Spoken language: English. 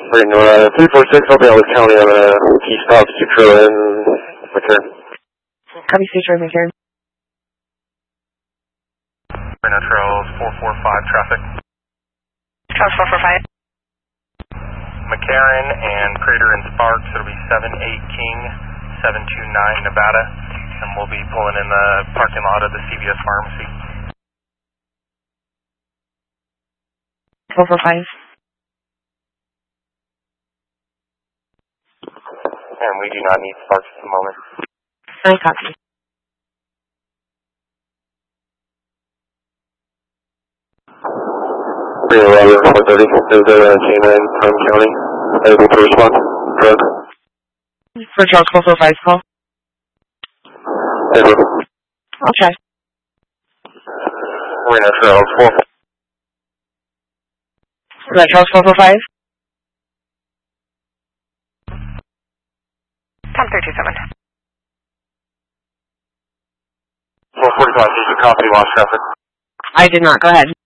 Bring 346, I'll be Ellis County on a key stop, Sutro and McCarran. Copy, Sutro and McCarran. Reno Trails 445 traffic. Trails 445. McCarran and Crater and Sparks, it'll be 78 King, 729 Nevada, and we'll be pulling in the parking lot of the CVS Pharmacy. 445. And we do not need Sparks at the moment. I copy. Reno Robert 430, is there a K9 from County able to respond? Drug? For Charles 445's call? Able. I'll try. Reno Trails 4. Is that Charles 445? Tom 327. 445, did you copy lost traffic? I did not. Go ahead.